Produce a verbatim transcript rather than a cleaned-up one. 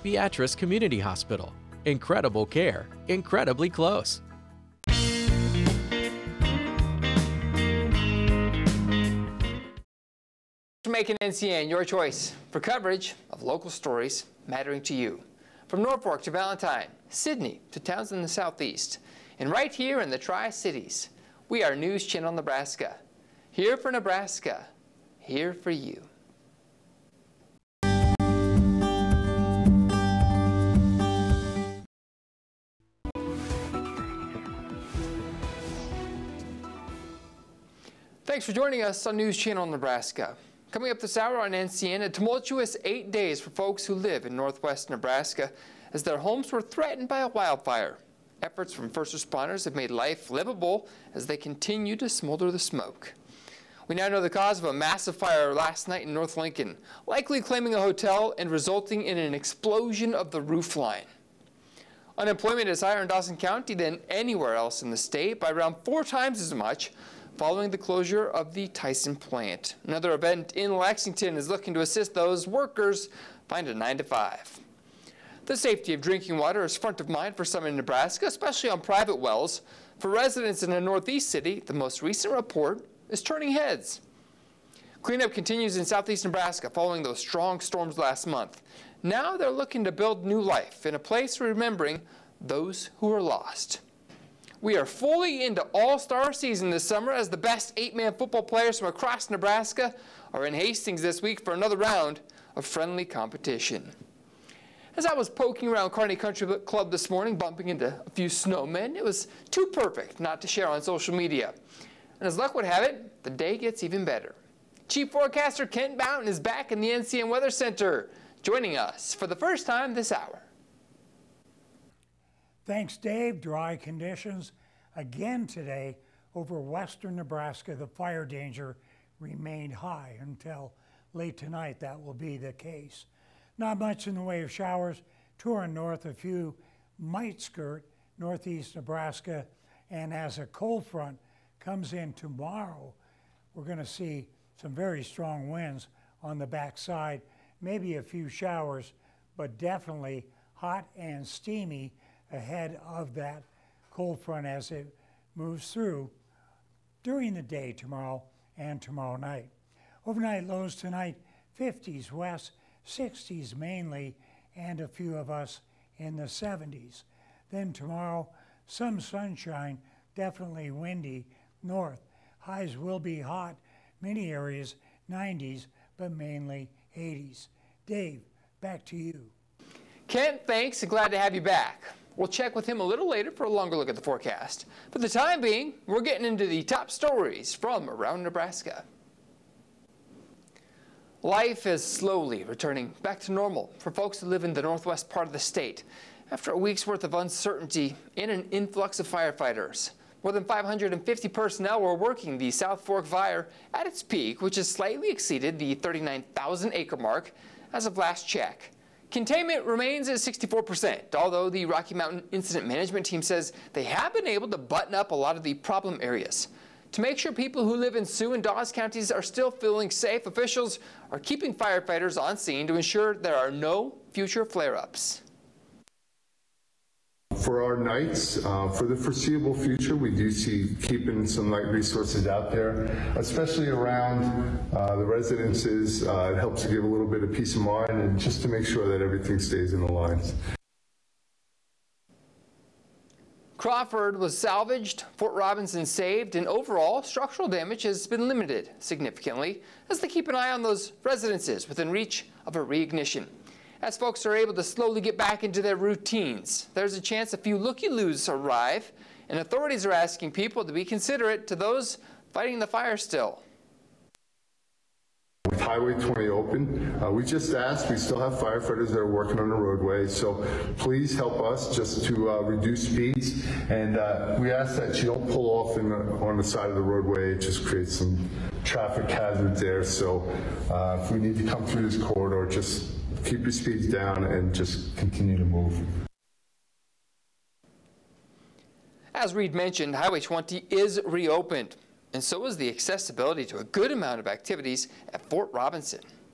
Beatrice Community Hospital. Incredible care, incredibly close. Make N C N your choice for coverage of local stories mattering to you. From Norfolk to Valentine, Sydney to towns in the southeast, and right here in the Tri-Cities, we are News Channel Nebraska. Here for Nebraska, here for you. Thanks for joining us on News Channel Nebraska. Coming up this hour on N C N, a tumultuous eight days for folks who live in northwest Nebraska as their homes were threatened by a wildfire. Efforts from first responders have made life livable as they continue to smolder the smoke. We now know the cause of a massive fire last night in North Lincoln, likely claiming a hotel and resulting in an explosion of the roof line. Unemployment is higher in Dawson County than anywhere else in the state by around four times as much, following the closure of the Tyson plant. Another event in Lexington is looking to assist those workers find a nine to five. The safety of drinking water is front of mind for some in Nebraska, especially on private wells. For residents in a northeast city, the most recent report is turning heads. Cleanup continues in southeast Nebraska following those strong storms last month. Now they're looking to build new life in a place remembering those who were lost. We are fully into all-star season this summer as the best eight-man football players from across Nebraska are in Hastings this week for another round of friendly competition. As I was poking around Kearney Country Club this morning, bumping into a few snowmen, it was too perfect not to share on social media. And as luck would have it, the day gets even better. Chief Forecaster Kent Boughton is back in the N C N Weather Center, joining us for the first time this hour. Thanks, Dave. Dry conditions again today over western Nebraska. The fire danger remained high until late tonight. That will be the case. Not much in the way of showers to our north. A few might skirt northeast Nebraska. And as a cold front comes in tomorrow, we're going to see some very strong winds on the backside. Maybe a few showers, but definitely hot and steamy ahead of that cold front as it moves through during the day tomorrow and tomorrow night. Overnight lows tonight, fifties west, sixties mainly, and a few of us in the seventies. Then tomorrow, some sunshine, definitely windy north. Highs will be hot, many areas nineties, but mainly eighties. Dave, back to you. Kent, thanks, and glad to have you back. We'll check with him a little later for a longer look at the forecast. For the time being, we're getting into the top stories from around Nebraska. Life is slowly returning back to normal for folks who live in the northwest part of the state after a week's worth of uncertainty and an influx of firefighters. More than five hundred fifty personnel were working the South Fork fire at its peak, which has slightly exceeded the thirty-nine thousand acre mark as of last check. Containment remains at sixty-four percent, although the Rocky Mountain Incident Management Team says they have been able to button up a lot of the problem areas. To make sure people who live in Sioux and Dawes counties are still feeling safe, officials are keeping firefighters on scene to ensure there are no future flare-ups. For our nights, uh, for the foreseeable future, we do see keeping some night resources out there, especially around uh, the residences. Uh, it helps to give a little bit of peace of mind and just to make sure that everything stays in the lines. Crawford was salvaged, Fort Robinson saved, and overall structural damage has been limited significantly as they keep an eye on those residences within reach of a reignition. As folks are able to slowly get back into their routines, there's a chance a few looky-loos arrive, and authorities are asking people to be considerate to those fighting the fire still. With Highway twenty open, uh, we just asked, we still have firefighters that are working on the roadway, so please help us just to uh, reduce speeds, and uh, we ask that you don't pull off in the, on the side of the roadway. It just creates some traffic hazards there, so uh, if we need to come through this corridor, just keep your speeds down and just continue to move. As Reed mentioned, Highway twenty is reopened, and so is the accessibility to a good amount of activities at Fort Robinson.